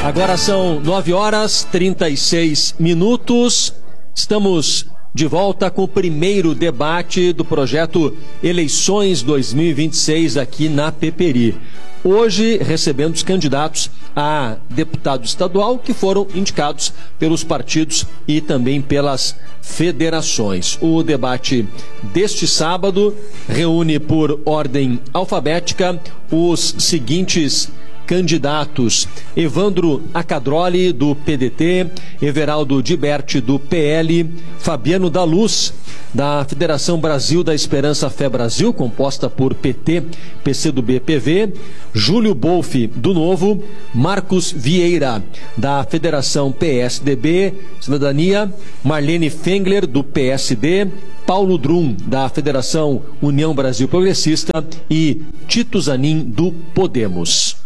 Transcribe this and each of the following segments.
Agora são 9h36. Estamos de volta com o primeiro debate do projeto Eleições 2026 aqui na Peperi. Hoje recebendo os candidatos a deputado estadual que foram indicados pelos partidos e também pelas federações. O debate deste sábado reúne por ordem alfabética os seguintes candidatos: Evandro Acadroli, do PDT, Everaldo Diberti, do PL, Fabiano da Luz, da Federação Brasil da Esperança Fé Brasil, composta por PT, PCdoB, PV, Júlio Bolfi, do Novo, Marcos Vieira, da Federação PSDB, Cidadania, Marlene Fengler, do PSD, Paulo Drum, da Federação União Brasil Progressista e Tito Zanin, do Podemos.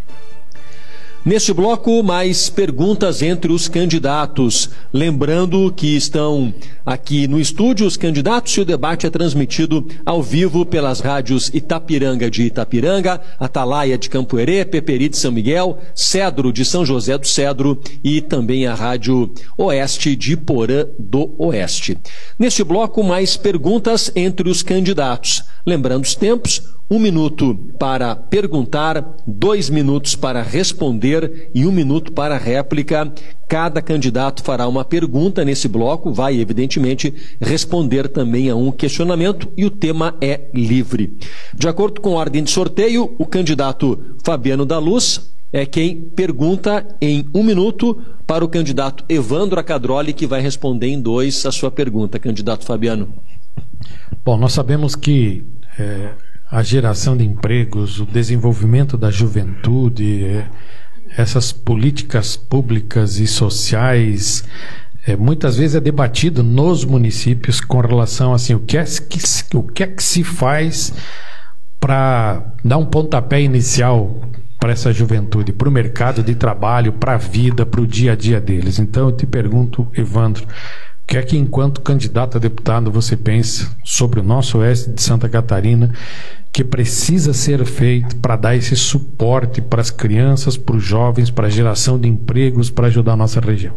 Neste bloco, mais perguntas entre os candidatos. Lembrando que estão aqui no estúdio os candidatos e o debate é transmitido ao vivo pelas rádios Itapiranga de Itapiranga, Atalaia de Campo-Herê, Peperi de São Miguel, Cedro de São José do Cedro e também a Rádio Oeste de Porã do Oeste. Neste bloco, mais perguntas entre os candidatos. Lembrando os tempos: 1 minuto para perguntar, 2 minutos para responder e 1 minuto para réplica. Cada candidato fará uma pergunta nesse bloco, vai evidentemente responder também a um questionamento e o tema é livre. De acordo com a ordem de sorteio, o candidato Fabiano da Luz é quem pergunta em 1 minuto para o candidato Evandro Acadroli, que vai responder em 2 a sua pergunta. Candidato Fabiano. Bom, nós sabemos que a geração de empregos, o desenvolvimento da juventude, essas políticas públicas e sociais, muitas vezes é debatido nos municípios com relação assim, o que é que se faz para dar um pontapé inicial para essa juventude, para o mercado de trabalho, para a vida, para o dia a dia deles. Então eu te pergunto, Evandro, o que é que, enquanto candidato a deputado, você pensa sobre o nosso oeste de Santa Catarina que precisa ser feito para dar esse suporte para as crianças, para os jovens, para a geração de empregos, para ajudar a nossa região?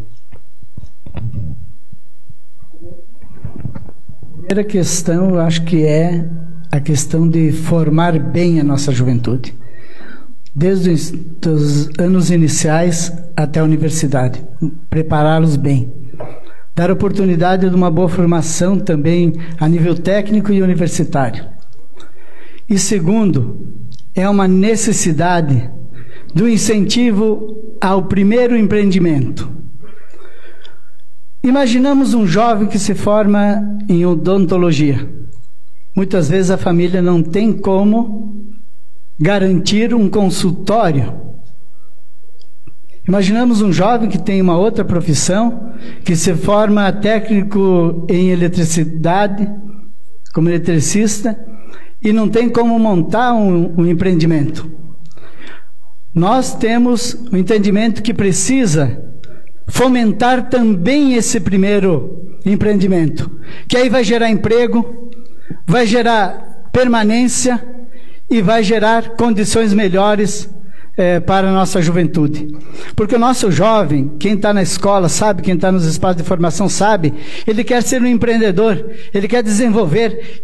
A primeira questão, eu acho que é a questão de formar bem a nossa juventude, desde os anos iniciais até a universidade, prepará-los bem. Dar oportunidade de uma boa formação também a nível técnico e universitário. E segundo, é uma necessidade do incentivo ao primeiro empreendimento. Imaginamos um jovem que se forma em odontologia. Muitas vezes a família não tem como garantir um consultório. Imaginamos um jovem que tem uma outra profissão, que se forma técnico em eletricidade, como eletricista, e não tem como montar um empreendimento. Nós temos o entendimento que precisa fomentar também esse primeiro empreendimento, que aí vai gerar emprego, vai gerar permanência e vai gerar condições melhores para a nossa juventude. Porque o nosso jovem, quem está na escola sabe, quem está nos espaços de formação sabe, ele quer ser um empreendedor, ele quer desenvolver,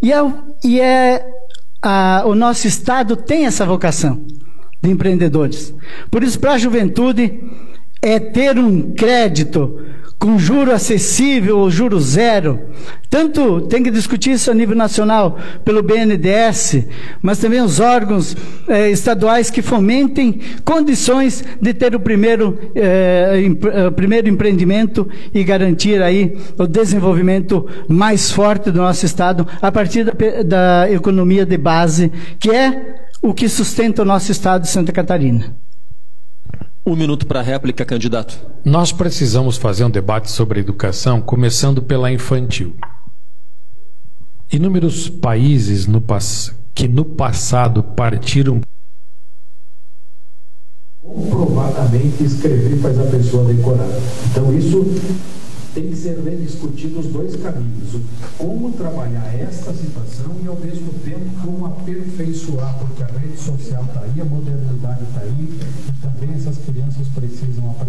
o nosso Estado tem essa vocação de empreendedores. Por isso, para a juventude, é ter um crédito com juro acessível ou juro zero. Tanto tem que discutir isso a nível nacional pelo BNDES, mas também os órgãos estaduais que fomentem condições de ter o primeiro empreendimento e garantir aí o desenvolvimento mais forte do nosso Estado a partir da economia de base, que é o que sustenta o nosso Estado de Santa Catarina. 1 minuto para a réplica, candidato. Nós precisamos fazer um debate sobre educação, começando pela infantil. Inúmeros países que no passado partiram comprovadamente escrever faz a pessoa decorar. Então isso tem que ser rediscutido os dois caminhos. Como trabalhar esta situação e, ao mesmo tempo, como aperfeiçoar, porque a rede social está aí, a modernidade está aí, e também essas crianças precisam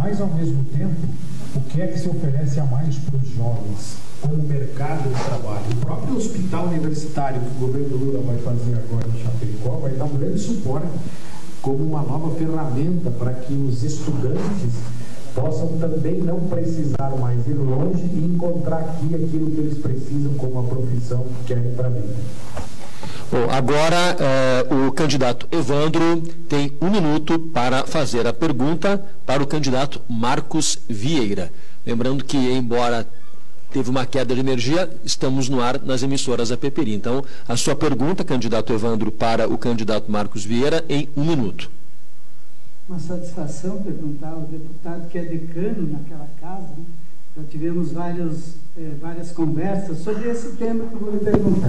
Mas, ao mesmo tempo, o que é que se oferece a mais para os jovens como mercado de trabalho? O próprio hospital universitário que o governo Lula vai fazer agora em Chapecó vai dar um grande suporte como uma nova ferramenta para que os estudantes possam também não precisar mais ir longe e encontrar aqui aquilo que eles precisam como a profissão que querem para a vida. Bom, agora o candidato Evandro tem 1 minuto para fazer a pergunta para o candidato Marcos Vieira. Lembrando que, embora teve uma queda de energia, estamos no ar nas emissoras da PPeri. Então, a sua pergunta, candidato Evandro, para o candidato Marcos Vieira, em 1 minuto. Uma satisfação perguntar ao deputado que é decano naquela casa, né? Já tivemos várias conversas sobre esse tema que eu vou lhe perguntar.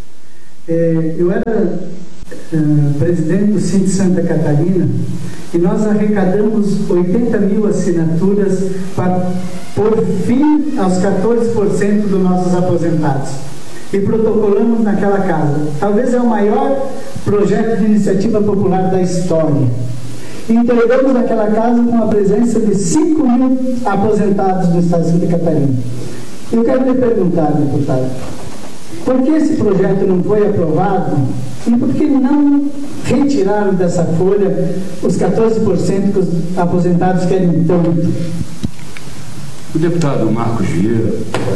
Eu era presidente do Síndico de Santa Catarina e nós arrecadamos 80 mil assinaturas para pôr fim aos 14% dos nossos aposentados. E protocolamos naquela casa. Talvez é o maior projeto de iniciativa popular da história. E entregamos naquela casa com a presença de 5 mil aposentados do estado de Santa Catarina. Eu quero lhe perguntar, deputado, por que esse projeto não foi aprovado e por que não retiraram dessa folha os 14% que os aposentados querem tanto? O deputado Marcos Vieira,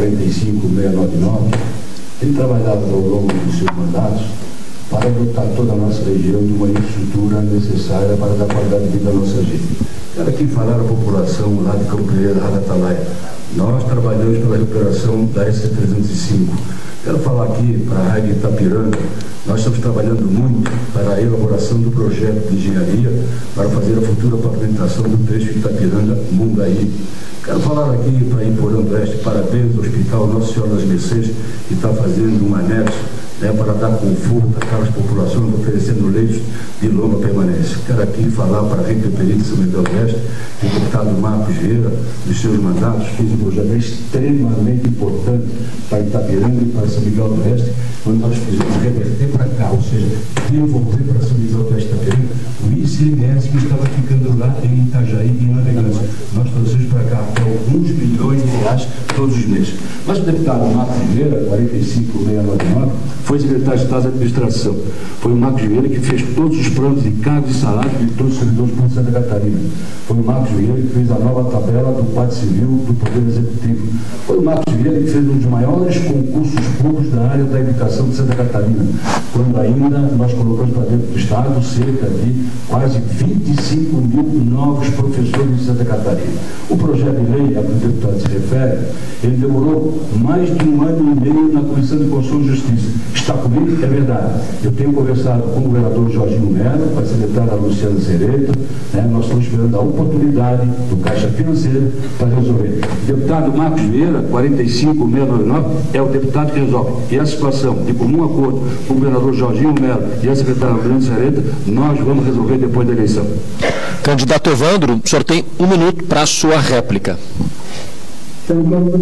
45699, tem trabalhado ao longo dos seus mandatos para dotar toda a nossa região de uma infraestrutura necessária para dar qualidade de vida à nossa gente. Quero aqui falar à população lá de Campo Pereira, Rádio Atalaia. Nós trabalhamos pela recuperação da SC305. Quero falar aqui para a Rádio Itapiranga. Nós estamos trabalhando muito para a elaboração do projeto de engenharia para fazer a futura pavimentação do trecho Itapiranga-Mundaí. Quero falar aqui para Iporã do Oeste, parabéns ao Hospital Nossa Senhora das Mercês, que está fazendo um anexo para dar conforto àquelas populações, oferecendo leitos de longa permanência. Quero aqui falar para a Rede PPeri de São Miguel do Oeste, que o deputado Marcos Vieira, dos seus mandatos, fez um projeto extremamente importante para Itapiranga e para São Miguel do Oeste, quando nós fizemos reverter para cá, ou seja, devolver para São Miguel do Oeste e Itapiranga o ICMS que estava ficando lá em Itajaí e em Navegantes. Nós trouxemos para cá alguns milhões de reais todos os meses. Mas o deputado Marcos Vieira, 45699, foi secretário de Estado de Administração. Foi o Marcos Vieira que fez todos os planos de cargos e salários de todos os servidores de Santa Catarina. Foi o Marcos Vieira que fez a nova tabela do Pátio Civil do Poder Executivo. Foi o Marcos Vieira que fez um dos maiores concursos públicos da área da educação de Santa Catarina, quando ainda nós colocamos para dentro do Estado cerca de quase 25 mil novos professores de Santa Catarina. O projeto de lei a que o deputado se refere, ele demorou mais de 1 ano e meio na Comissão de Constituição e Justiça. Está comigo? É verdade. Eu tenho conversado com o governador Jorginho Melo, com a secretária Luciana Sereta, nós estamos esperando a oportunidade do Caixa Financeira para resolver. O deputado Marcos Vieira, 45699, é o deputado que resolve. E a situação, de comum acordo com o governador Jorginho Melo e a secretária Luciana Sereta, nós vamos resolver depois da eleição. Candidato Evandro, o senhor tem 1 minuto para a sua réplica. Então,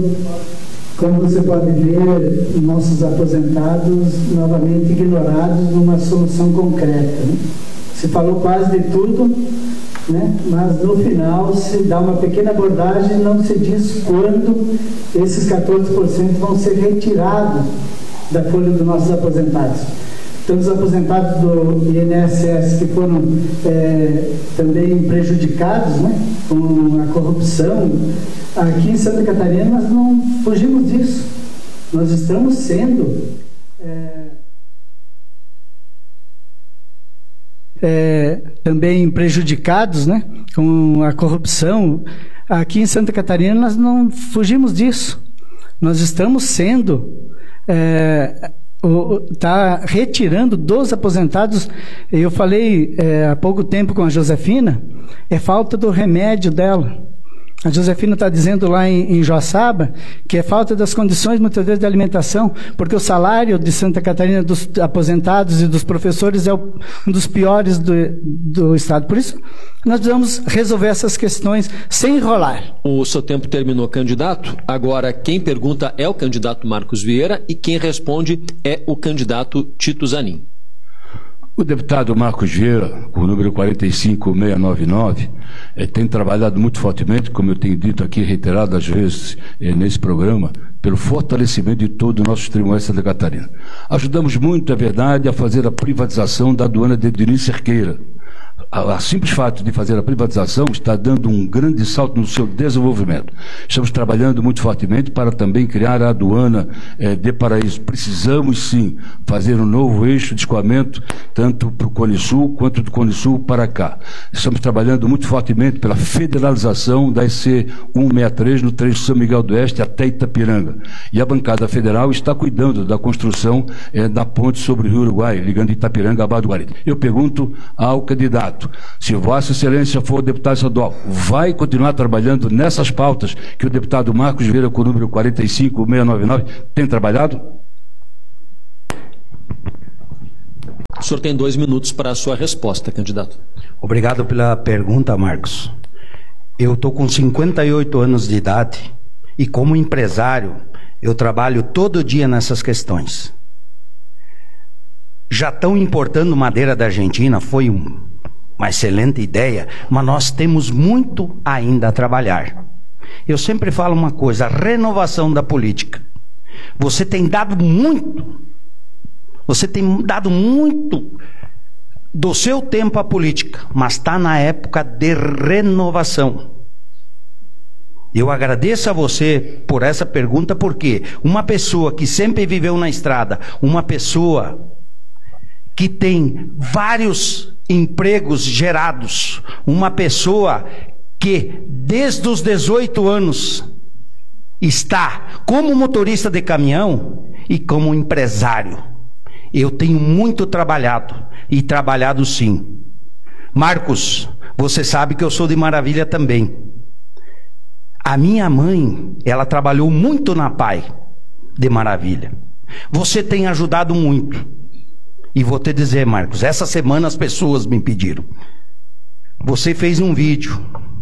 como você pode ver, nossos aposentados novamente ignorados numa solução concreta, né? Se falou quase de tudo, né? Mas no final se dá uma pequena abordagem e não se diz quando esses 14% vão ser retirados da folha dos nossos aposentados. Então, os aposentados do INSS que foram também prejudicados, né, com a corrupção, aqui em Santa Catarina nós não fugimos disso. Nós estamos sendo também prejudicados, né, com a corrupção. Aqui em Santa Catarina nós não fugimos disso. Nós estamos sendo... está retirando dos aposentados. Eu falei há pouco tempo com a Josefina, é falta do remédio dela. A Josefina está dizendo lá em Joaçaba que é falta das condições, muitas vezes, de alimentação, porque o salário de Santa Catarina dos aposentados e dos professores é um dos piores do Estado. Por isso, nós precisamos resolver essas questões sem enrolar. O seu tempo terminou, candidato. Agora, quem pergunta é o candidato Marcos Vieira e quem responde é o candidato Tito Zanin. O deputado Marcos Vieira, com o número 45699, tem trabalhado muito fortemente, como eu tenho dito aqui reiteradas vezes nesse programa, pelo fortalecimento de todo o nosso tribunal de Santa Catarina. Ajudamos muito, é verdade, a fazer a privatização da aduana de Diniz Cerqueira. O simples fato de fazer a privatização está dando um grande salto no seu desenvolvimento. Estamos trabalhando muito fortemente para também criar a aduana de Paraíso. Precisamos, sim, fazer um novo eixo de escoamento, tanto para o Cone Sul, quanto do Cone Sul para cá. Estamos trabalhando muito fortemente pela federalização da SC 163 no trecho São Miguel do Oeste até Itapiranga. E a bancada federal está cuidando da construção da ponte sobre o Rio Uruguai, ligando Itapiranga a Barra do Guarita. Eu pergunto ao candidato, se Vossa Excelência for deputado estadual, vai continuar trabalhando nessas pautas que o deputado Marcos Vieira, com o número 45699, tem trabalhado? O senhor tem 2 minutos para a sua resposta, candidato. Obrigado pela pergunta, Marcos. Eu estou com 58 anos de idade e, como empresário, eu trabalho todo dia nessas questões. Já estão importando madeira da Argentina, foi uma excelente ideia, mas nós temos muito ainda a trabalhar. Eu sempre falo uma coisa, a renovação da política. Você tem dado muito do seu tempo à política, mas está na época de renovação. Eu agradeço a você por essa pergunta, porque uma pessoa que sempre viveu na estrada, uma pessoa que tem vários empregos gerados, uma pessoa que desde os 18 anos está como motorista de caminhão e como empresário. Eu tenho muito trabalhado, e trabalhado sim. Marcos, você sabe que eu sou de Maravilha também. A minha mãe, ela trabalhou muito na PAI de Maravilha. Você tem ajudado muito. E vou te dizer, Marcos, essa semana as pessoas me pediram. Você fez um vídeo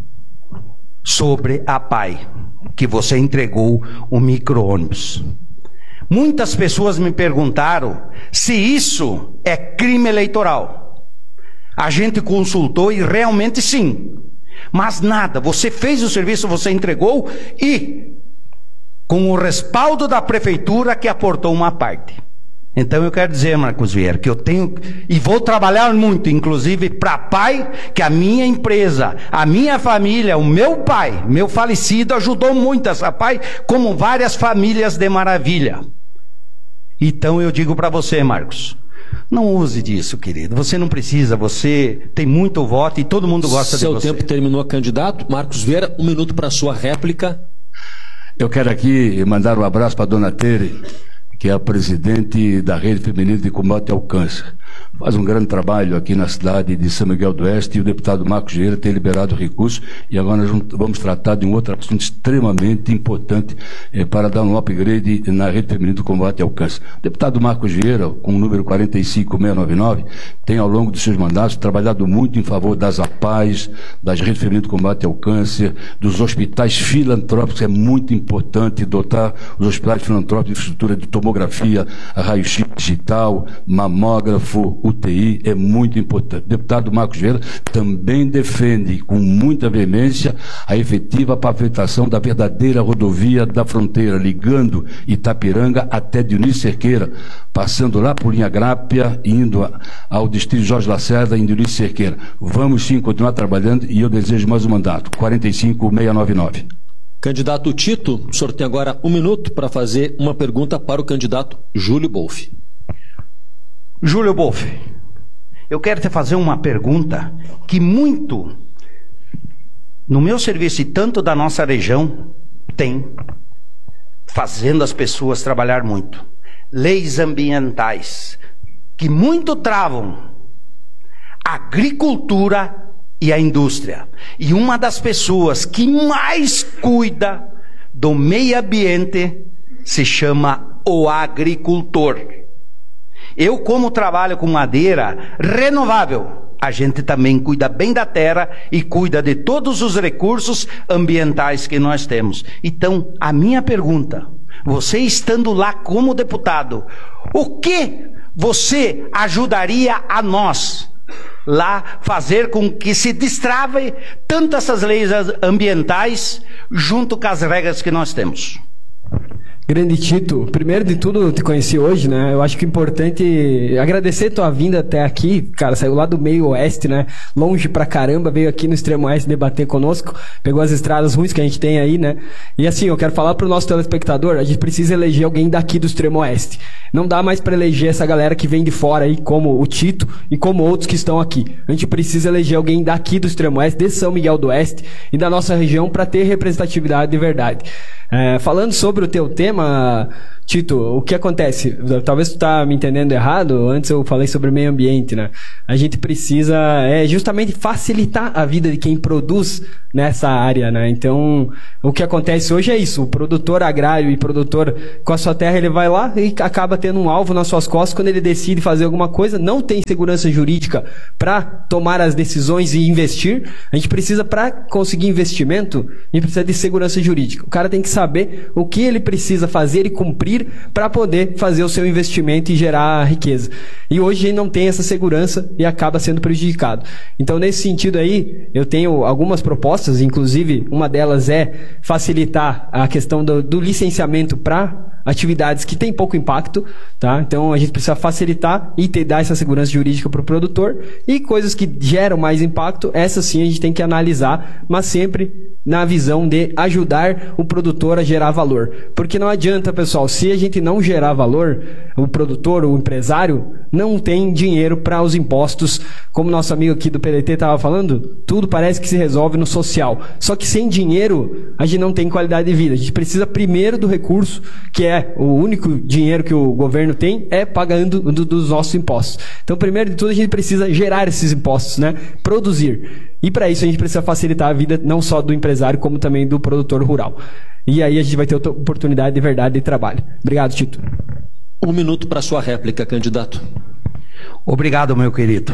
sobre a PAI, que você entregou o micro-ônibus. Muitas pessoas me perguntaram se isso é crime eleitoral. A gente consultou e realmente sim. Mas nada, você fez o serviço, você entregou e com o respaldo da prefeitura que aportou uma parte. Então eu quero dizer, Marcos Vieira, que eu tenho e vou trabalhar muito, inclusive para PAI, que a minha empresa, a minha família, o meu pai, meu falecido, ajudou muito essa PAI, como várias famílias de Maravilha. Então eu digo para você, Marcos, não use disso, querido. Você não precisa, você tem muito voto e todo mundo gosta de você. Seu tempo terminou, candidato. Marcos Vieira, 1 minuto para a sua réplica. Eu quero aqui mandar um abraço para a dona Tere, que é a presidente da Rede Feminina de Combate ao Câncer. Faz um grande trabalho aqui na cidade de São Miguel do Oeste, e o deputado Marcos Vieira tem liberado recursos, e agora nós vamos tratar de um outro assunto extremamente importante para dar um upgrade na Rede Feminina de Combate ao Câncer. O deputado Marcos Vieira, com o número 45699, tem ao longo dos seus mandatos trabalhado muito em favor das APAES, das Redes Femininas de Combate ao Câncer, dos hospitais filantrópicos. É muito importante dotar os hospitais filantrópicos de infraestrutura de tomografia, raio-x digital, mamógrafo, UTI, é muito importante. O deputado Marcos Vieira também defende com muita veemência a efetiva pavimentação da verdadeira rodovia da fronteira, ligando Itapiranga até Diniz Cerqueira, passando lá por Linha Grápia, indo ao distrito Jorge Lacerda, em Diniz Cerqueira. Vamos sim continuar trabalhando, e eu desejo mais um mandato. 45699. Candidato Tito, o senhor tem agora 1 minuto para fazer uma pergunta para o candidato Júlio Bolfi. Júlio Bolfi, eu quero te fazer uma pergunta que muito no meu serviço e tanto da nossa região tem fazendo as pessoas trabalhar muito. Leis ambientais que muito travam a agricultura e a indústria. E uma das pessoas que mais cuida do meio ambiente se chama o agricultor. Eu, como trabalho com madeira renovável, a gente também cuida bem da terra e cuida de todos os recursos ambientais que nós temos. Então, a minha pergunta, você estando lá como deputado, o que você ajudaria a nós lá fazer com que se destrave tanto essas leis ambientais junto com as regras que nós temos? Grande Tito, primeiro de tudo eu te conheci hoje, né? Eu acho que é importante agradecer tua vinda até aqui, cara, saiu lá do meio oeste, né? Longe pra caramba, veio aqui no extremo oeste debater conosco, pegou as estradas ruins que a gente tem aí, né? E assim, eu quero falar pro nosso telespectador, a gente precisa eleger alguém daqui do extremo oeste. Não dá mais pra eleger essa galera que vem de fora aí, como o Tito e como outros que estão aqui. A gente precisa eleger alguém daqui do extremo oeste, de São Miguel do Oeste e da nossa região pra ter representatividade de verdade. Falando sobre o teu tema, Tito, o que acontece? Talvez tu tá me entendendo errado, antes eu falei sobre meio ambiente, né? A gente precisa justamente facilitar a vida de quem produz nessa área, né? Então, o que acontece hoje é isso, o produtor agrário e produtor com a sua terra, ele vai lá e acaba tendo um alvo nas suas costas quando ele decide fazer alguma coisa, não tem segurança jurídica para tomar as decisões e investir. A gente precisa, para conseguir investimento, a gente precisa de segurança jurídica. O cara tem que saber o que ele precisa fazer e cumprir para poder fazer o seu investimento e gerar riqueza. E hoje a gente não tem essa segurança e acaba sendo prejudicado. Então, nesse sentido aí, eu tenho algumas propostas, inclusive uma delas é facilitar a questão do licenciamento para atividades que têm pouco impacto, tá? Então a gente precisa facilitar e dar essa segurança jurídica para o produtor, e coisas que geram mais impacto, essas sim a gente tem que analisar, mas sempre na visão de ajudar o produtor a gerar valor. Porque não adianta, pessoal, se a gente não gerar valor, o produtor, o empresário, não tem dinheiro para os impostos. Como nosso amigo aqui do PDT estava falando, tudo parece que se resolve no social. Só que sem dinheiro, a gente não tem qualidade de vida. A gente precisa primeiro do recurso, que é o único dinheiro que o governo tem, é pagando dos nossos impostos. Então, primeiro de tudo, a gente precisa gerar esses impostos, né? Produzir. E para isso a gente precisa facilitar a vida não só do empresário, como também do produtor rural. E aí a gente vai ter outra oportunidade de verdade de trabalho. Obrigado, Tito. 1 minuto para sua réplica, candidato. Obrigado, meu querido.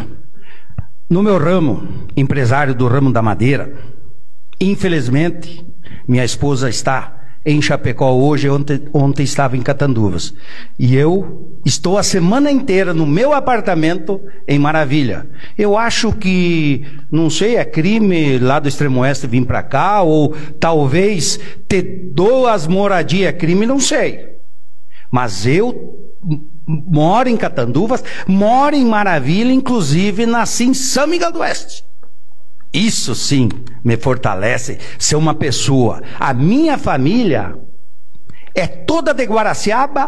No meu ramo, empresário do ramo da madeira, infelizmente, minha esposa está em Chapecó hoje, ontem estava em Catanduvas. E eu estou a semana inteira no meu apartamento em Maravilha. Eu acho que, não sei, é crime lá do extremo oeste vir para cá, ou talvez ter 2 moradias é crime, não sei. Mas eu moro em Catanduvas, moro em Maravilha, inclusive nasci em São Miguel do Oeste. Isso sim me fortalece ser uma pessoa. A minha família é toda de Guaraciaba,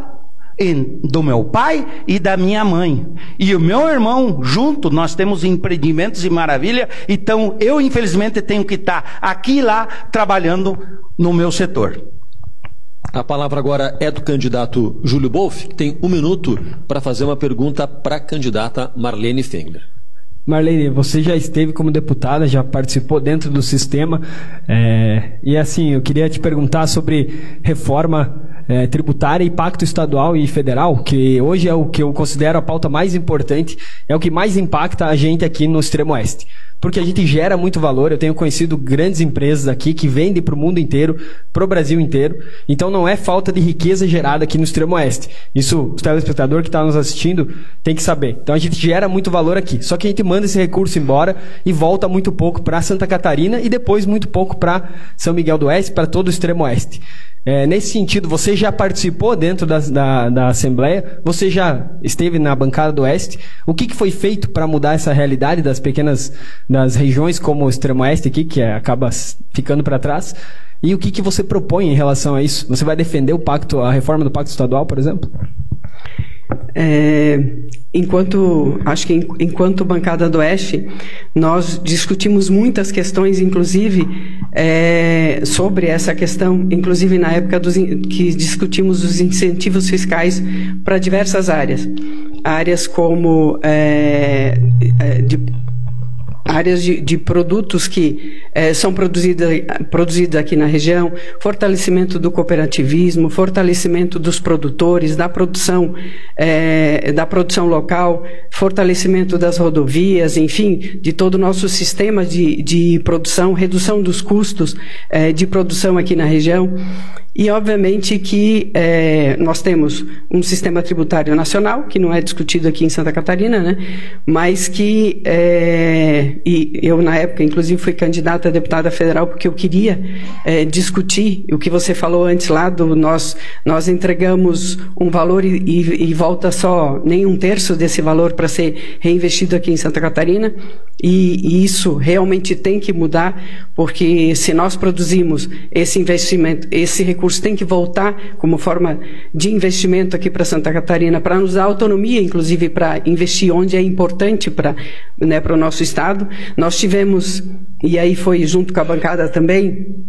do meu pai e da minha mãe. E o meu irmão, junto, nós temos empreendimentos em Maravilha. Então, eu infelizmente tenho que estar aqui e lá trabalhando no meu setor. A palavra agora é do candidato Júlio Bolf, que tem 1 minuto para fazer uma pergunta para a candidata Marlene Fengler. Marlene, você já esteve como deputada, já participou dentro do sistema, e assim, eu queria te perguntar sobre reforma tributária e pacto estadual e federal, que hoje é o que eu considero a pauta mais importante, é o que mais impacta a gente aqui no extremo oeste. Porque a gente gera muito valor. Eu tenho conhecido grandes empresas aqui que vendem para o mundo inteiro, para o Brasil inteiro. Então não é falta de riqueza gerada aqui no extremo oeste. Isso o telespectador que está nos assistindo tem que saber. Então a gente gera muito valor aqui. Só que a gente manda esse recurso embora e volta muito pouco para Santa Catarina e depois muito pouco para São Miguel do Oeste, para todo o extremo oeste. Nesse sentido, você já participou dentro da Assembleia, você já esteve na bancada do Oeste. O que foi feito para mudar essa realidade das regiões como o extremo oeste aqui, que acaba ficando para trás? E o que você propõe em relação a isso? Você vai defender a reforma do Pacto Estadual, por exemplo? Acho que enquanto bancada do Oeste, nós discutimos muitas questões, inclusive sobre essa questão, inclusive na época que discutimos os incentivos fiscais para diversas áreas como áreas de produtos que são produzidos aqui na região, fortalecimento do cooperativismo, fortalecimento dos produtores, da produção local, fortalecimento das rodovias, enfim, de todo o nosso sistema de produção, redução dos custos de produção aqui na região. E, obviamente, que nós temos um sistema tributário nacional, que não é discutido aqui em Santa Catarina, né? Mas que, e eu, na época, inclusive, fui candidata a deputada federal porque eu queria discutir o que você falou antes lá, nós entregamos um valor e volta só nem um terço desse valor para ser reinvestido aqui em Santa Catarina, e isso realmente tem que mudar, porque se nós produzimos esse investimento, esse recurso tem que voltar como forma de investimento aqui para Santa Catarina, para nos dar autonomia, inclusive para investir onde é importante para o nosso estado. Nós tivemos, e aí foi junto com a bancada também,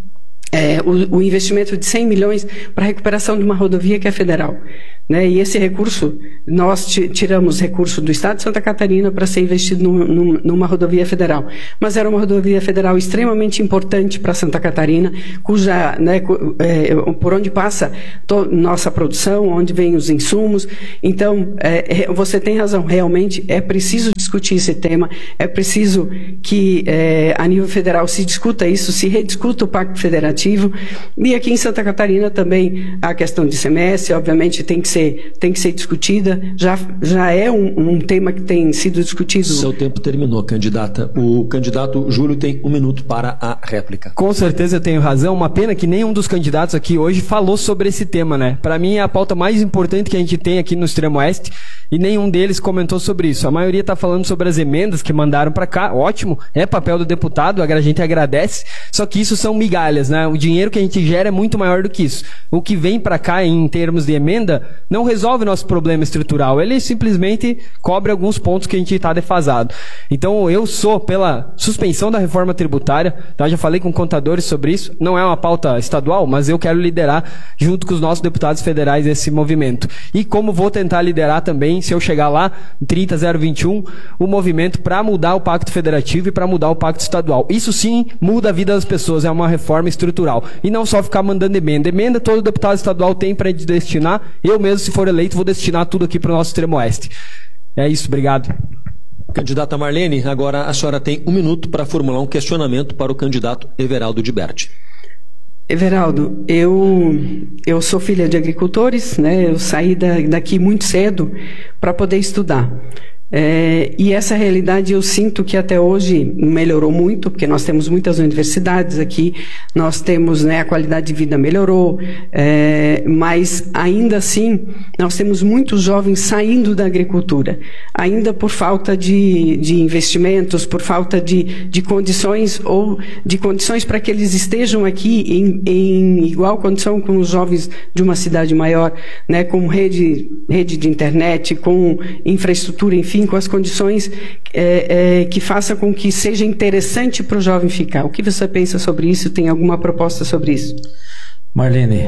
o investimento de 100 milhões para a recuperação de uma rodovia que é federal. Né? E esse recurso, nós tiramos recurso do Estado de Santa Catarina para ser investido numa rodovia federal. Mas era uma rodovia federal extremamente importante para Santa Catarina, cuja, né, por onde passa nossa produção, onde vêm os insumos. Então, você tem razão, realmente é preciso discutir esse tema, é preciso que a nível federal se discuta isso, se rediscuta o Pacto Federativo. E aqui em Santa Catarina também a questão de ICMS, obviamente, tem que ser discutida, já é um tema que tem sido discutido. Seu tempo terminou, candidata. O candidato Júlio tem 1 minuto para a réplica. Com certeza eu tenho razão, uma pena que nenhum dos candidatos aqui hoje falou sobre esse tema, né? Para mim é a pauta mais importante que a gente tem aqui no Extremo Oeste, e nenhum deles comentou sobre isso. A maioria está falando sobre as emendas que mandaram para cá, ótimo, é papel do deputado, a gente agradece, só que isso são migalhas, né? O dinheiro que a gente gera é muito maior do que isso. O que vem para cá em termos de emenda não resolve nosso problema estrutural, ele simplesmente cobre alguns pontos que a gente está defasado. Então eu sou pela suspensão da reforma tributária, tá? Já falei com contadores sobre isso, não é uma pauta estadual, mas eu quero liderar junto com os nossos deputados federais esse movimento. E como vou tentar liderar também, se eu chegar lá, 30.021, o movimento para mudar o Pacto Federativo e para mudar o Pacto Estadual. Isso sim muda a vida das pessoas, é uma reforma estrutural. E não só ficar mandando emenda. Emenda todo deputado estadual tem para destinar, eu mesmo, se for eleito, vou destinar tudo aqui para o nosso Extremo Oeste. É isso, obrigado. Candidata Marlene, agora a senhora tem 1 minuto para formular um questionamento para o candidato Everaldo Diberti. Everaldo, eu sou filha de agricultores, né? Eu saí daqui muito cedo para poder estudar. E essa realidade eu sinto que até hoje melhorou muito, porque nós temos muitas universidades aqui, nós temos, né, a qualidade de vida melhorou, mas ainda assim nós temos muitos jovens saindo da agricultura, ainda por falta de investimentos, por falta de condições, ou de condições para que eles estejam aqui em igual condição com os jovens de uma cidade maior, né, com rede de internet, com infraestrutura, enfim, com as condições que façam com que seja interessante para o jovem ficar. O que você pensa sobre isso? Tem alguma proposta sobre isso? Marlene,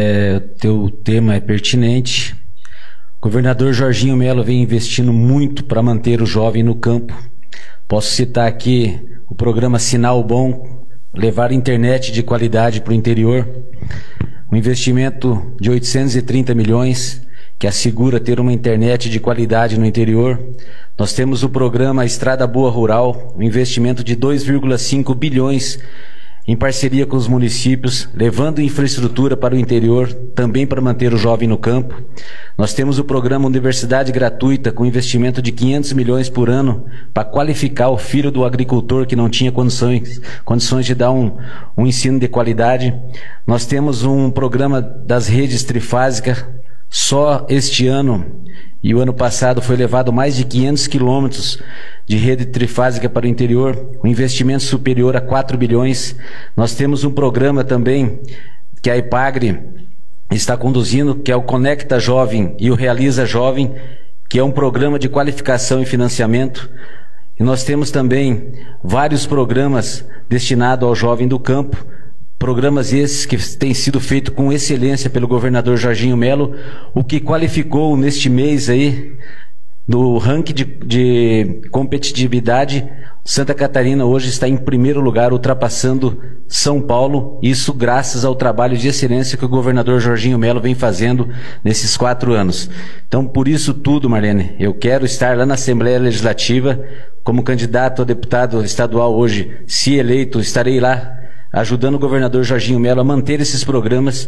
teu tema é pertinente. O governador Jorginho Melo vem investindo muito para manter o jovem no campo. Posso citar aqui o programa Sinal Bom, levar internet de qualidade para o interior, um investimento de 830 milhões, que assegura ter uma internet de qualidade no interior. Nós temos o programa Estrada Boa Rural, um investimento de 2,5 bilhões em parceria com os municípios, levando infraestrutura para o interior, também para manter o jovem no campo. Nós temos o programa Universidade Gratuita, com investimento de 500 milhões por ano, para qualificar o filho do agricultor que não tinha condições de dar um ensino de qualidade. Nós temos um programa das redes trifásicas. Só este ano e o ano passado foi levado mais de 500 quilômetros de rede trifásica para o interior, um investimento superior a 4 bilhões. Nós temos um programa também que a Ipagre está conduzindo, que é o Conecta Jovem e o Realiza Jovem, que é um programa de qualificação e financiamento. E nós temos também vários programas destinados ao jovem do campo, programas esses que têm sido feitos com excelência pelo governador Jorginho Melo, o que qualificou neste mês aí, no ranking de competitividade, Santa Catarina hoje está em primeiro lugar, ultrapassando São Paulo, isso graças ao trabalho de excelência que o governador Jorginho Melo vem fazendo nesses 4 anos. Então, por isso tudo, Marlene, eu quero estar lá na Assembleia Legislativa, como candidato a deputado estadual hoje, se eleito, estarei lá, ajudando o governador Jorginho Melo a manter esses programas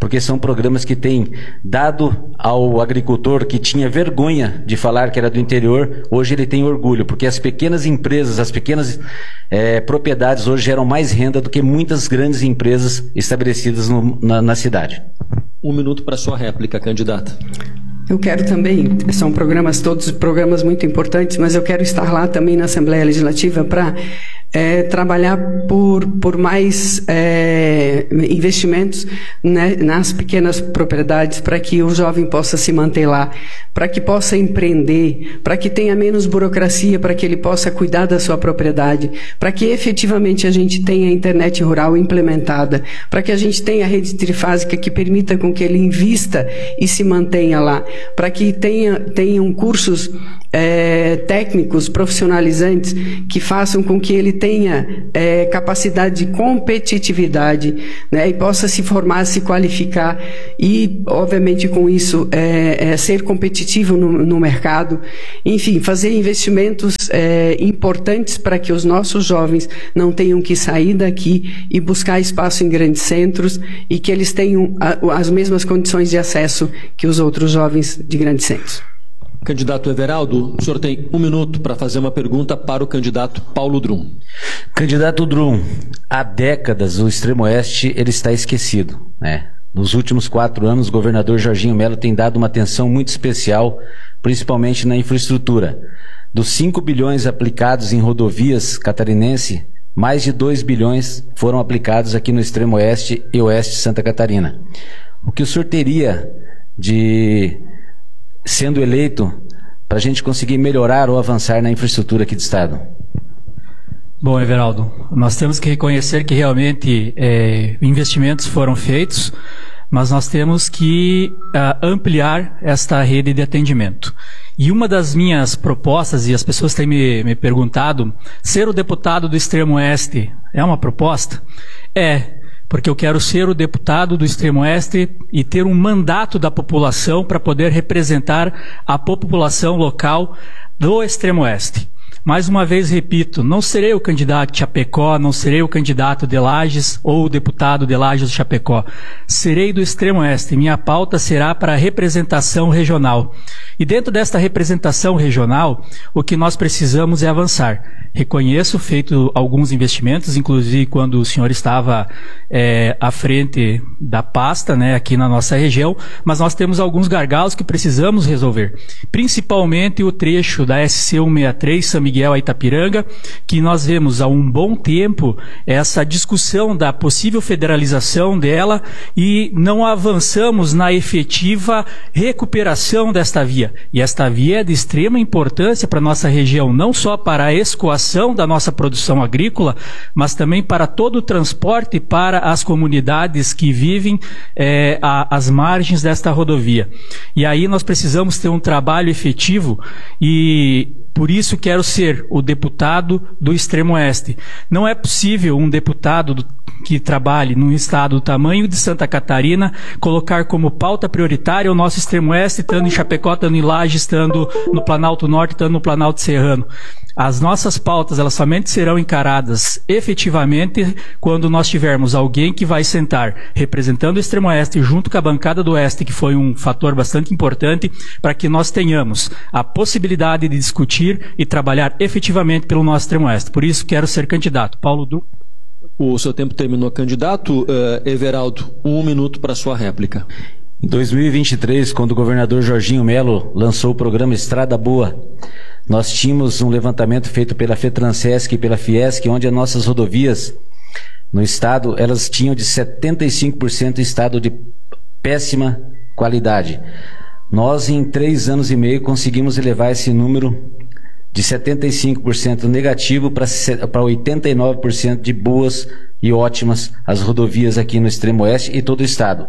porque são programas que têm dado ao agricultor que tinha vergonha de falar que era do interior, hoje ele tem orgulho, porque as pequenas empresas, as pequenas propriedades hoje geram mais renda do que muitas grandes empresas estabelecidas na cidade. 1 minuto para sua réplica, candidata. Eu quero também, são todos programas muito importantes, mas eu quero estar lá também na Assembleia Legislativa para trabalhar por mais investimentos, né, nas pequenas propriedades, para que o jovem possa se manter lá, para que possa empreender, para que tenha menos burocracia, para que ele possa cuidar da sua propriedade, para que efetivamente a gente tenha a internet rural implementada, para que a gente tenha a rede trifásica que permita com que ele invista e se mantenha lá, para que tenham cursos técnicos, profissionalizantes, que façam com que ele tenha capacidade de competitividade, né, e possa se formar, se qualificar e, obviamente, com isso, ser competitivo no mercado. Enfim, fazer investimentos importantes para que os nossos jovens não tenham que sair daqui e buscar espaço em grandes centros e que eles tenham as mesmas condições de acesso que os outros jovens de grandes centros. Candidato Everaldo, o senhor tem 1 minuto para fazer uma pergunta para o candidato Paulo Drum. Candidato Drum, há décadas o Extremo-Oeste ele está esquecido, né? Nos últimos 4 anos, o governador Jorginho Melo tem dado uma atenção muito especial, principalmente na infraestrutura. Dos 5 bilhões aplicados em rodovias catarinense, mais de 2 bilhões foram aplicados aqui no Extremo-Oeste e Oeste de Santa Catarina. O que o senhor teria de, sendo eleito, para a gente conseguir melhorar ou avançar na infraestrutura aqui do Estado? Bom, Everaldo, nós temos que reconhecer que realmente investimentos foram feitos, mas nós temos que ampliar esta rede de atendimento. E uma das minhas propostas, e as pessoas têm me perguntado, ser o deputado do Extremo-Oeste é uma proposta? Porque eu quero ser o deputado do Extremo-Oeste e ter um mandato da população para poder representar a população local do Extremo-Oeste. Mais uma vez repito, não serei o candidato de Chapecó, não serei o candidato de Lages ou o deputado de Lages de Chapecó. Serei do Extremo-Oeste. Minha pauta será para a representação regional. E dentro desta representação regional, o que nós precisamos é avançar. Reconheço feito alguns investimentos, inclusive quando o senhor estava à frente da pasta, né, aqui na nossa região, mas nós temos alguns gargalos que precisamos resolver. Principalmente o trecho da SC-163, São Miguel a Itapiranga, que nós vemos há um bom tempo essa discussão da possível federalização dela e não avançamos na efetiva recuperação desta via. E esta via é de extrema importância para a nossa região, não só para a escoação da nossa produção agrícola, mas também para todo o transporte para as comunidades que vivem às margens desta rodovia. E aí nós precisamos ter um trabalho efetivo e por isso quero ser o deputado do Extremo-Oeste. Não é possível um deputado que trabalhe num estado do tamanho de Santa Catarina colocar como pauta prioritária o nosso Extremo-Oeste, estando em Chapecó, estando em Lages, estando no Planalto Norte, estando no Planalto Serrano. As nossas pautas, elas somente serão encaradas efetivamente quando nós tivermos alguém que vai sentar representando o Extremo-Oeste junto com a bancada do Oeste, que foi um fator bastante importante para que nós tenhamos a possibilidade de discutir e trabalhar efetivamente pelo nosso Extremo-Oeste. Por isso, quero ser candidato. Paulo Du. O seu tempo terminou, candidato. Everaldo, 1 minuto para a sua réplica. Em 2023, quando o governador Jorginho Melo lançou o programa Estrada Boa, nós tínhamos um levantamento feito pela FETRANSESC e pela Fiesc, onde as nossas rodovias no estado, elas tinham de 75% em estado de péssima qualidade. Nós, em 3 anos e meio, conseguimos elevar esse número de 75% negativo para 89% de boas e ótimas as rodovias aqui no Extremo-Oeste e todo o estado.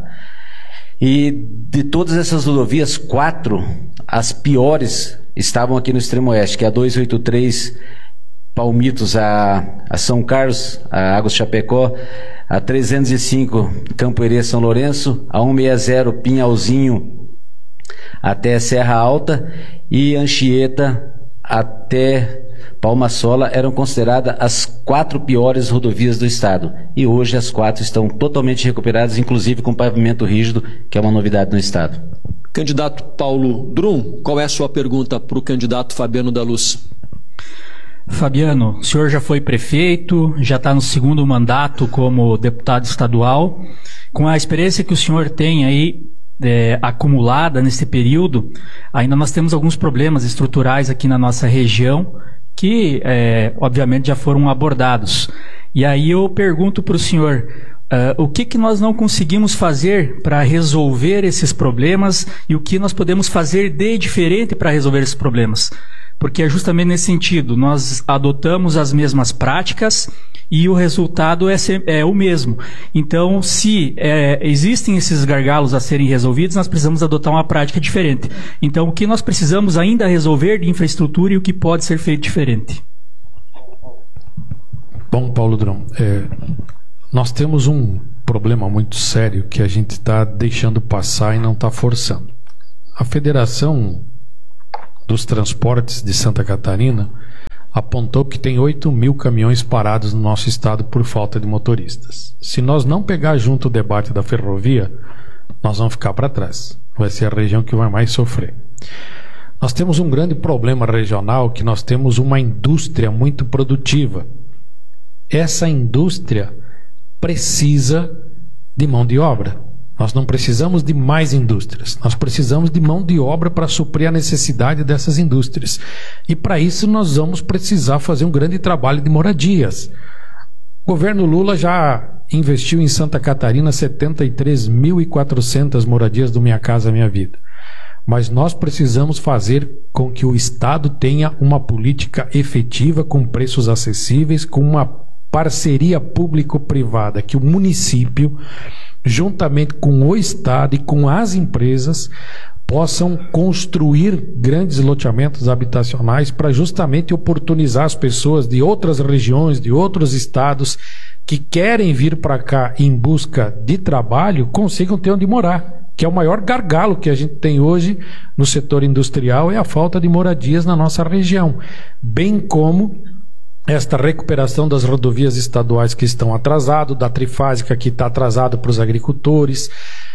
E de todas essas rodovias, 4, as piores estavam aqui no Extremo-Oeste, que é a 283 Palmitos a São Carlos, a Águas Chapecó, a 305 Campo Herê São Lourenço, a 160 Pinhalzinho até Serra Alta e Anchieta até Palma-Sola eram consideradas as 4 piores rodovias do estado. E hoje as 4 estão totalmente recuperadas, inclusive com pavimento rígido, que é uma novidade no estado. Candidato Paulo Drum, qual é a sua pergunta para o candidato Fabiano da Luz? Fabiano, o senhor já foi prefeito, já está no 2º mandato como deputado estadual. Com a experiência que o senhor tem aí acumulada nesse período, ainda nós temos alguns problemas estruturais aqui na nossa região que, obviamente, já foram abordados. E aí eu pergunto para o senhor, o que nós não conseguimos fazer para resolver esses problemas e o que nós podemos fazer de diferente para resolver esses problemas? Porque é justamente nesse sentido, nós adotamos as mesmas práticas e o resultado é o mesmo. Então, se existem esses gargalos a serem resolvidos, nós precisamos adotar uma prática diferente. Então, o que nós precisamos ainda resolver de infraestrutura e o que pode ser feito diferente? Bom, Paulo Drum, nós temos um problema muito sério que a gente está deixando passar e não está forçando. A Federação dos Transportes de Santa Catarina apontou que tem 8.000 caminhões parados no nosso estado por falta de motoristas. Se nós não pegar junto o debate da ferrovia, nós vamos ficar para trás. Vai ser a região que vai mais sofrer. Nós temos um grande problema regional, que nós temos uma indústria muito produtiva. Essa indústria precisa de mão de obra. Nós não precisamos de mais indústrias, nós precisamos de mão de obra para suprir a necessidade dessas indústrias. E para isso nós vamos precisar fazer um grande trabalho de moradias. O governo Lula já investiu em Santa Catarina 73.400 moradias do Minha Casa Minha Vida. Mas nós precisamos fazer com que o Estado tenha uma política efetiva, com preços acessíveis, com uma parceria público-privada, que o município, juntamente com o Estado e com as empresas, possam construir grandes loteamentos habitacionais para justamente oportunizar as pessoas de outras regiões, de outros estados que querem vir para cá em busca de trabalho, consigam ter onde morar, que é o maior gargalo que a gente tem hoje no setor industrial, é a falta de moradias na nossa região, bem como esta recuperação das rodovias estaduais que estão atrasadas, da trifásica que está atrasada para os agricultores,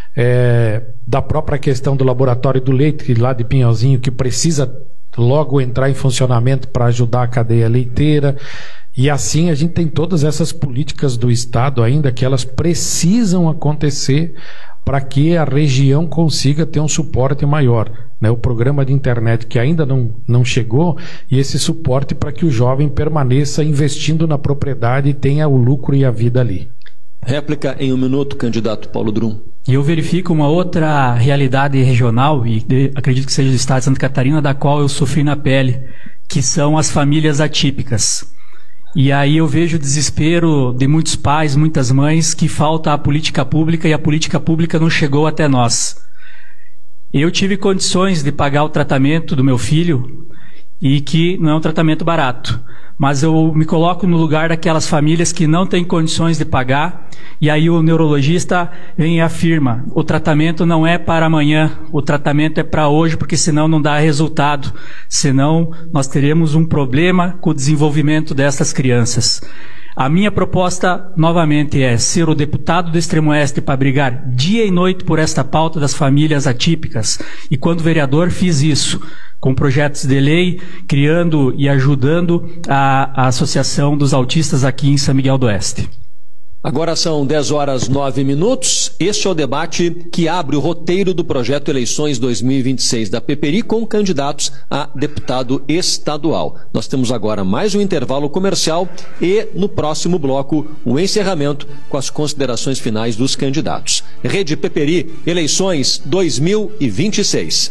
da própria questão do laboratório do leite lá de Pinhalzinho, que precisa logo entrar em funcionamento para ajudar a cadeia leiteira. E assim a gente tem todas essas políticas do Estado ainda que elas precisam acontecer para que a região consiga ter um suporte maior, né? O programa de internet que ainda não chegou, e esse suporte para que o jovem permaneça investindo na propriedade e tenha o lucro e a vida ali. Réplica em 1 minuto, candidato Paulo Drum. E eu verifico uma outra realidade regional, e acredito que seja do estado de Santa Catarina, da qual eu sofri na pele, que são as famílias atípicas. E aí eu vejo o desespero de muitos pais, muitas mães, que falta a política pública e a política pública não chegou até nós. Eu tive condições de pagar o tratamento do meu filho, e que não é um tratamento barato. Mas eu me coloco no lugar daquelas famílias que não têm condições de pagar, e aí o neurologista vem e afirma: o tratamento não é para amanhã, o tratamento é para hoje, porque senão não dá resultado, senão nós teremos um problema com o desenvolvimento dessas crianças. A minha proposta, novamente, é ser o deputado do Extremo-Oeste para brigar dia e noite por esta pauta das famílias atípicas. E quando vereador fiz isso, com projetos de lei, criando e ajudando a Associação dos Autistas aqui em São Miguel do Oeste. Agora são 10h09. Este é o debate que abre o roteiro do projeto Eleições 2026 da PPRI com candidatos a deputado estadual. Nós temos agora mais um intervalo comercial e, no próximo bloco, o encerramento com as considerações finais dos candidatos. Rede PPRI, Eleições 2026.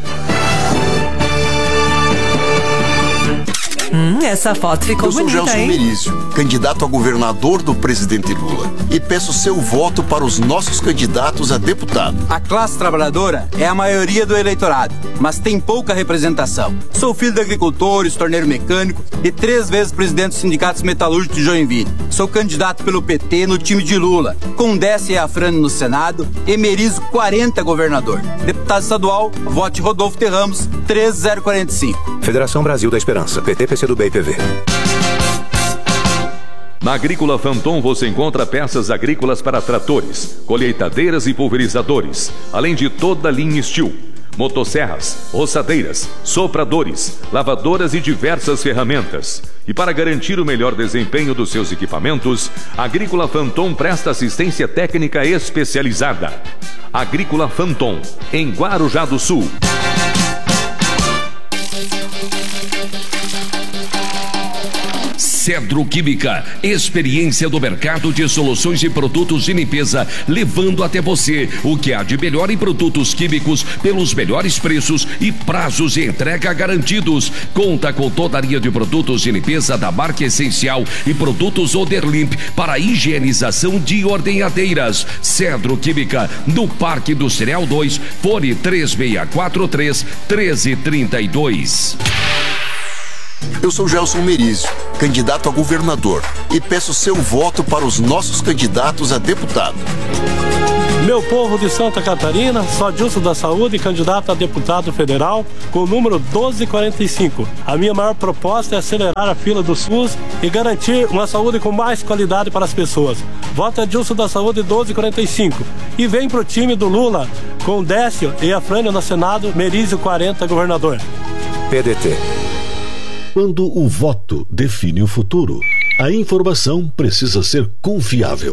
Essa foto ficou bonita, hein? Eu sou Gelson Merizio, candidato a governador do presidente Lula, e peço seu voto para os nossos candidatos a deputado. A classe trabalhadora é a maioria do eleitorado, mas tem pouca representação. Sou filho de agricultores, torneiro mecânico e 3 vezes presidente dos sindicatos metalúrgicos de Joinville. Sou candidato pelo PT no time de Lula, com Décia e Afrani no Senado e Merizio 40 governador. Deputado estadual, vote Rodolfo Terramos, 13045. Federação Brasil da Esperança, PT, PCdoB. do BIPV. Na Agrícola Fanton você encontra peças agrícolas para tratores, colheitadeiras e pulverizadores, além de toda a linha Steel, motosserras, roçadeiras, sopradores, lavadoras e diversas ferramentas. E para garantir o melhor desempenho dos seus equipamentos, a Agrícola Fanton presta assistência técnica especializada. Agrícola Fanton, em Guarujá do Sul. Cedro Química, experiência do mercado de soluções e produtos de limpeza, levando até você o que há de melhor em produtos químicos pelos melhores preços e prazos de entrega garantidos. Conta com toda a linha de produtos de limpeza da marca Essencial e produtos Oderlimp para higienização de ordenhadeiras. Cedro Química, no Parque Industrial 2, fone 3643-1332. Eu sou Gelson Merizio, candidato a governador, e peço seu voto para os nossos candidatos a deputado. Meu povo de Santa Catarina, sou Adilson da Saúde, candidato a deputado federal, com o número 1245. A minha maior proposta é acelerar a fila do SUS e garantir uma saúde com mais qualidade para as pessoas. Voto Adilson da Saúde 1245. E vem pro time do Lula, com o Décio e a Frânio no Senado, Merizio 40, governador. PDT. Quando o voto define o futuro, a informação precisa ser confiável.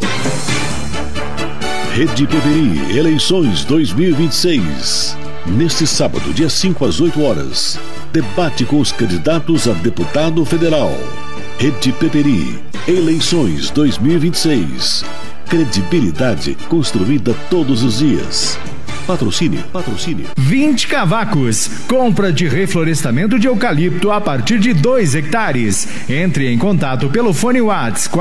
Rede Peperi, eleições 2026. Neste sábado, dia 5 às 8 horas, debate com os candidatos a deputado federal. Rede Peperi, eleições 2026. Credibilidade construída todos os dias. Patrocínio. 20 Cavacos. Compra de reflorestamento de eucalipto a partir de 2 hectares. Entre em contato pelo fone WhatsApp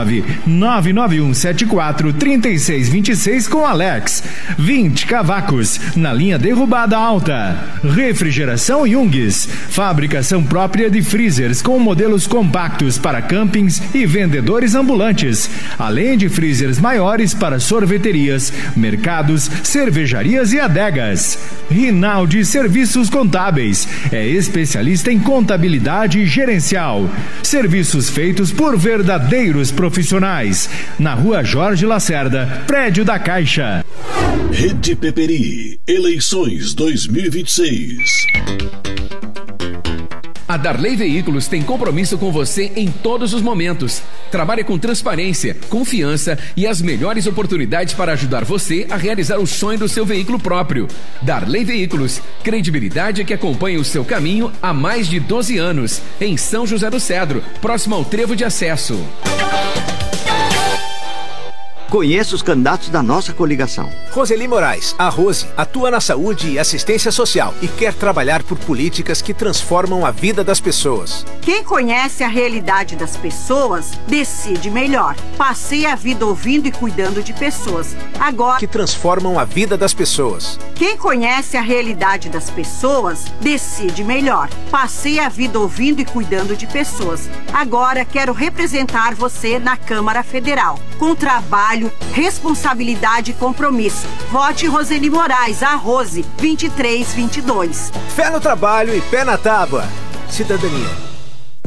49991743626 com Alex. 20 Cavacos. Na linha derrubada alta. Refrigeração Jungs. Fabricação própria de freezers com modelos compactos para campings e vendedores ambulantes. Além de freezers maiores para sorveterias, mercados, cervejarias e adegas. Rinaldi Serviços Contábeis. É especialista em contabilidade gerencial. Serviços feitos por verdadeiros profissionais. Na Rua Jorge Lacerda, prédio da Caixa. Rede Peperi, eleições 2026. A Darley Veículos tem compromisso com você em todos os momentos. Trabalha com transparência, confiança e as melhores oportunidades para ajudar você a realizar o sonho do seu veículo próprio. Darley Veículos, credibilidade que acompanha o seu caminho há mais de 12 anos. Em São José do Cedro, próximo ao Trevo de Acesso. Conheça os candidatos da nossa coligação. Roseli Moraes, a Rose, atua na saúde e assistência social e quer trabalhar por políticas que transformam a vida das pessoas. Quem conhece a realidade das pessoas, decide melhor. Passei a vida ouvindo e cuidando de pessoas. Agora... Que transformam a vida das pessoas. Quem conhece a realidade das pessoas, decide melhor. Passei a vida ouvindo e cuidando de pessoas. Agora quero representar você na Câmara Federal. Com trabalho, responsabilidade e compromisso. Vote Roseli Moraes, a Rose, 2322. Fé no trabalho e pé na tábua. Cidadania.